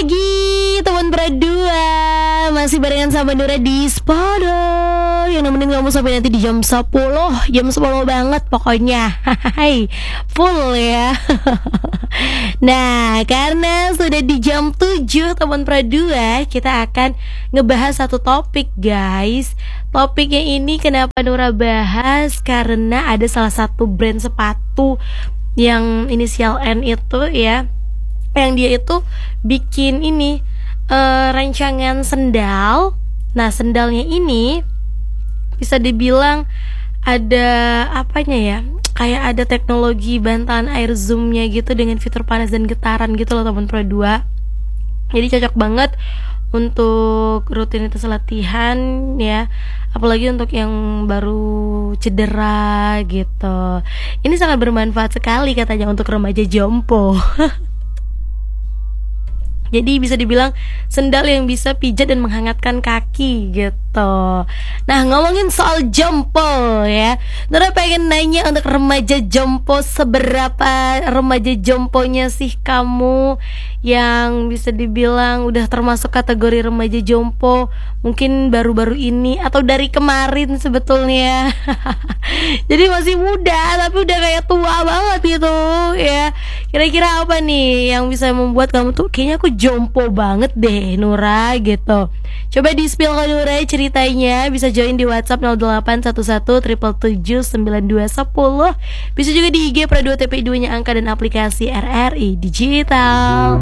lagi teman berdua, masih barengan sama Nura di Spodo yang nemenin kamu sampai nanti di jam 10 banget pokoknya. Hai, full ya. Nah, karena sudah di jam 7 teman berdua, kita akan ngebahas satu topik guys. Topiknya ini kenapa Nura bahas, karena ada salah satu brand sepatu yang inisial N itu ya, yang dia itu bikin ini rancangan sendal. Nah, sendalnya ini bisa dibilang ada apanya ya, kayak ada teknologi bantalan air zoomnya gitu dengan fitur panas dan getaran gitu loh teman Pro 2. Jadi cocok banget untuk rutinitas latihan ya, apalagi untuk yang baru cedera gitu. Ini sangat bermanfaat sekali katanya untuk remaja jompo. Jadi bisa dibilang sendal yang bisa pijat dan menghangatkan kaki gitu. Nah, ngomongin soal jompo ya, Nora pengen nanya untuk remaja jompo, seberapa remaja jomponya sih kamu yang bisa dibilang udah termasuk kategori remaja jompo, mungkin baru-baru ini atau dari kemarin sebetulnya. Jadi masih muda tapi udah kayak tua banget gitu ya. Kira-kira apa nih yang bisa membuat kamu tuh kayaknya aku jompo banget deh Nura gitu. Coba di spill ke Nura ceritanya. Bisa join di WhatsApp 0811777210. Bisa juga di IG Pro 2 TP2 nya angka dan aplikasi RRI Digital.